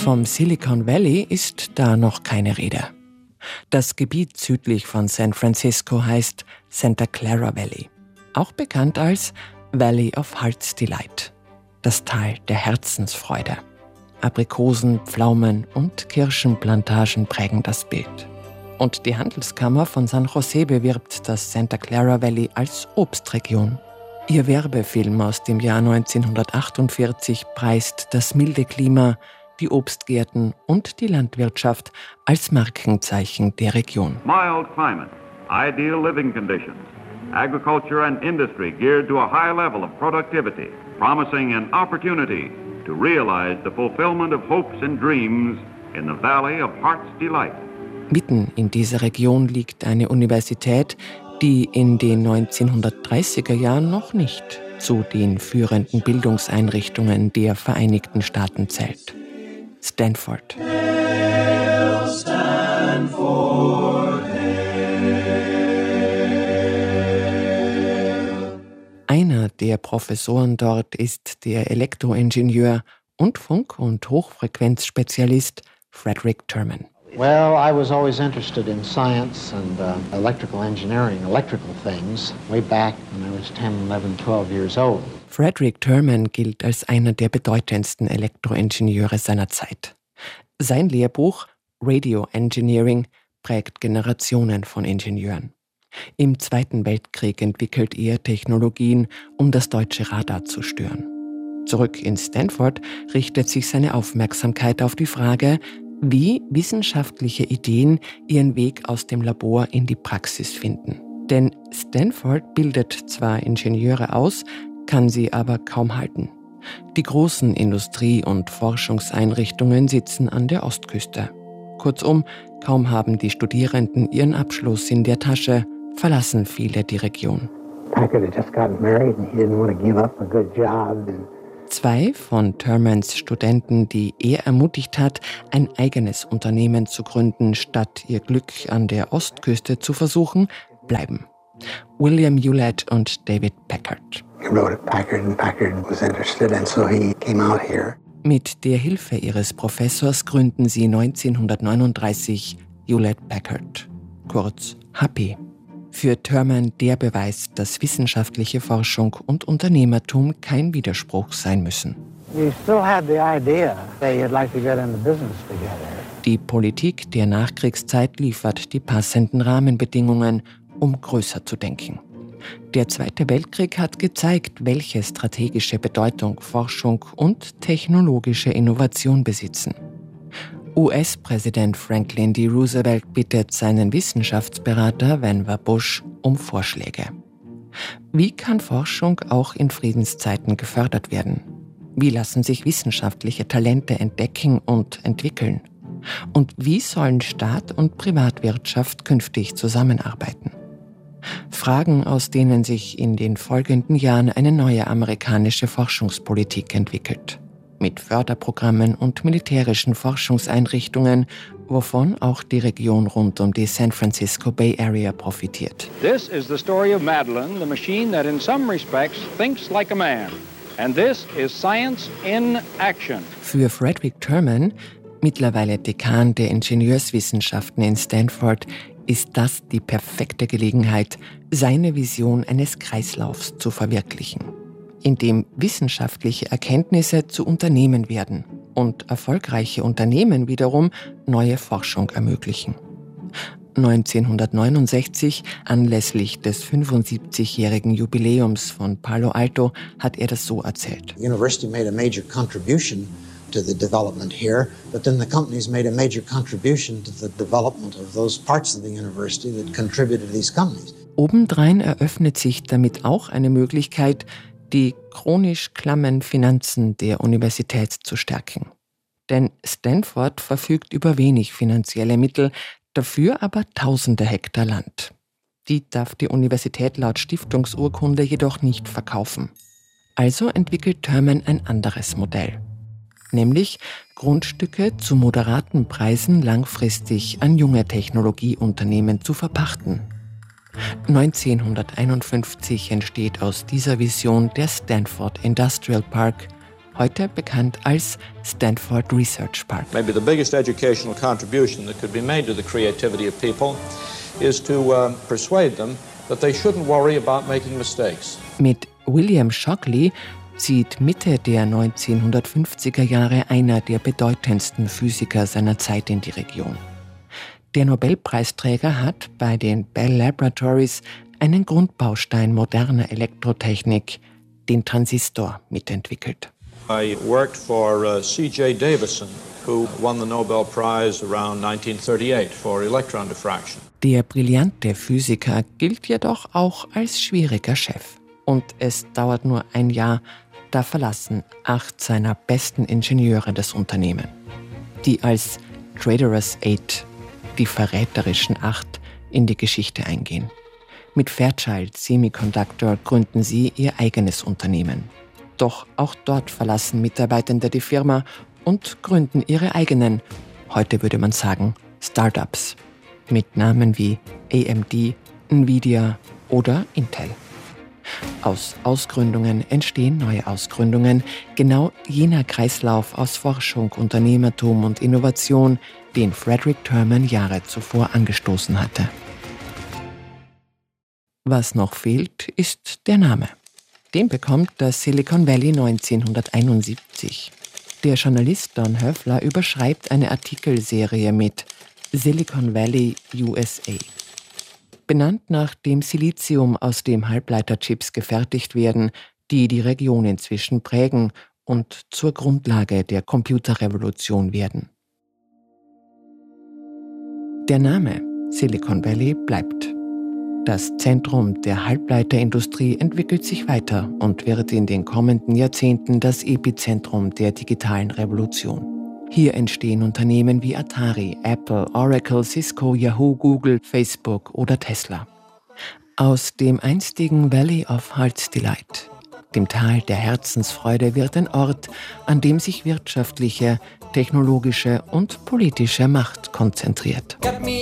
Vom Silicon Valley ist da noch keine Rede. Das Gebiet südlich von San Francisco heißt Santa Clara Valley, auch bekannt als Valley of Heart's Delight, das Tal der Herzensfreude. Aprikosen, Pflaumen und Kirschenplantagen prägen das Bild. Und die Handelskammer von San Jose bewirbt das Santa Clara Valley als Obstregion. Ihr Werbefilm aus dem Jahr 1948 preist das milde Klima, die Obstgärten und die Landwirtschaft als Markenzeichen der Region. Mild climate, ideal living conditions, agriculture and industry geared to a high level of productivity, promising an opportunity to realize the fulfillment of hopes and dreams in the Valley of Heart's Delight. Mitten in dieser Region liegt eine Universität, die in den 1930er Jahren noch nicht zu den führenden Bildungseinrichtungen der Vereinigten Staaten zählt. Stanford. Hail, Stanford, hail. Einer der Professoren dort ist der Elektroingenieur und Funk- und Hochfrequenzspezialist Frederick Terman. Well, I was always interested in science and electrical engineering, electrical things, way back when I was 10, 11, 12 years old. Frederick Terman gilt als einer der bedeutendsten Elektroingenieure seiner Zeit. Sein Lehrbuch Radio Engineering prägt Generationen von Ingenieuren. Im Zweiten Weltkrieg entwickelt er Technologien, um das deutsche Radar zu stören. Zurück in Stanford richtet sich seine Aufmerksamkeit auf die Frage, wie wissenschaftliche Ideen ihren Weg aus dem Labor in die Praxis finden. Denn Stanford bildet zwar Ingenieure aus, kann sie aber kaum halten. Die großen Industrie- und Forschungseinrichtungen sitzen an der Ostküste. Kurzum, kaum haben die Studierenden ihren Abschluss in der Tasche, verlassen viele die Region. Packard had just gotten married and he didn't want to give up a good job. Zwei von Termans Studenten, die er ermutigt hat, ein eigenes Unternehmen zu gründen, statt ihr Glück an der Ostküste zu versuchen, bleiben. William Hewlett und David Packard. He wrote at Packard and Packard was interested and so he came out here. Mit der Hilfe ihres Professors gründen sie 1939 Hewlett Packard, kurz HP. Für Terman der Beweis, dass wissenschaftliche Forschung und Unternehmertum kein Widerspruch sein müssen. Die Politik der Nachkriegszeit liefert die passenden Rahmenbedingungen, um größer zu denken. Der Zweite Weltkrieg hat gezeigt, welche strategische Bedeutung Forschung und technologische Innovation besitzen. US-Präsident Franklin D. Roosevelt bittet seinen Wissenschaftsberater Vannevar Bush um Vorschläge. Wie kann Forschung auch in Friedenszeiten gefördert werden? Wie lassen sich wissenschaftliche Talente entdecken und entwickeln? Und wie sollen Staat und Privatwirtschaft künftig zusammenarbeiten? Fragen, aus denen sich in den folgenden Jahren eine neue amerikanische Forschungspolitik entwickelt. Mit Förderprogrammen und militärischen Forschungseinrichtungen, wovon auch die Region rund um die San Francisco Bay Area profitiert. This is the story of Madeline, the machine that in some respects thinks like a man. And this is science in action. Für Frederick Terman, mittlerweile Dekan der Ingenieurswissenschaften in Stanford, ist das die perfekte Gelegenheit, seine Vision eines Kreislaufs zu verwirklichen, in dem wissenschaftliche Erkenntnisse zu Unternehmen werden und erfolgreiche Unternehmen wiederum neue Forschung ermöglichen. 1969, anlässlich des 75-jährigen Jubiläums von Palo Alto, hat er das so erzählt. The university made a major contribution to the development here, but then the companies made a major contribution to the development of those parts of the university that contributed to these companies. Obendrein eröffnet sich damit auch eine Möglichkeit, die chronisch klammen Finanzen der Universität zu stärken. Denn Stanford verfügt über wenig finanzielle Mittel, dafür aber tausende Hektar Land. Die darf die Universität laut Stiftungsurkunde jedoch nicht verkaufen. Also entwickelt Terman ein anderes Modell, nämlich Grundstücke zu moderaten Preisen langfristig an junge Technologieunternehmen zu verpachten. 1951 entsteht aus dieser Vision der Stanford Industrial Park, heute bekannt als Stanford Research Park. Maybe the biggest educational contribution that could be made to the creativity of people is to persuade them that they shouldn't worry about making mistakes. Mit William Shockley zieht Mitte der 1950er Jahre einer der bedeutendsten Physiker seiner Zeit in die Region. Der Nobelpreisträger hat bei den Bell Laboratories einen Grundbaustein moderner Elektrotechnik, den Transistor, mitentwickelt. I worked for C.J. Davison, who won the Nobel Prize around 1938 for electron diffraction. Der brillante Physiker gilt jedoch auch als schwieriger Chef. Und es dauert nur ein Jahr, da verlassen 8 seiner besten Ingenieure das Unternehmen, die als Traitorous 8, die verräterischen 8, in die Geschichte eingehen. Mit Fairchild Semiconductor gründen sie ihr eigenes Unternehmen. Doch auch dort verlassen Mitarbeitende die Firma und gründen ihre eigenen, heute würde man sagen, Startups, mit Namen wie AMD, Nvidia oder Intel. Aus Ausgründungen entstehen neue Ausgründungen, genau jener Kreislauf aus Forschung, Unternehmertum und Innovation, den Frederick Terman Jahre zuvor angestoßen hatte. Was noch fehlt, ist der Name. Den bekommt das Silicon Valley 1971. Der Journalist Don Höfler überschreibt eine Artikelserie mit Silicon Valley USA. Benannt nach dem Silizium, aus dem Halbleiterchips gefertigt werden, die die Region inzwischen prägen und zur Grundlage der Computerrevolution werden. Der Name Silicon Valley bleibt. Das Zentrum der Halbleiterindustrie entwickelt sich weiter und wird in den kommenden Jahrzehnten das Epizentrum der digitalen Revolution. Hier entstehen Unternehmen wie Atari, Apple, Oracle, Cisco, Yahoo, Google, Facebook oder Tesla. Aus dem einstigen Valley of Heart's Delight, dem Tal der Herzensfreude, wird ein Ort, an dem sich wirtschaftliche, technologische und politische Macht konzentriert.